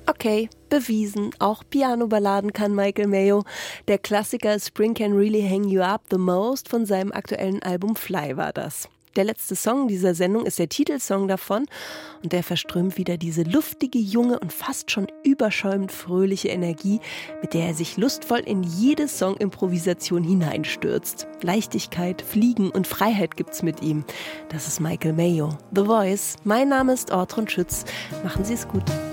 Okay, bewiesen. Auch Piano-Balladen kann Michael Mayo. Der Klassiker Spring Can Really Hang You Up the Most von seinem aktuellen Album Fly war das. Der letzte Song dieser Sendung ist der Titelsong davon und der verströmt wieder diese luftige, junge und fast schon überschäumend fröhliche Energie, mit der er sich lustvoll in jede Songimprovisation hineinstürzt. Leichtigkeit, Fliegen und Freiheit gibt's mit ihm. Das ist Michael Mayo. The Voice. Mein Name ist Ortrud Schütz. Machen Sie es gut.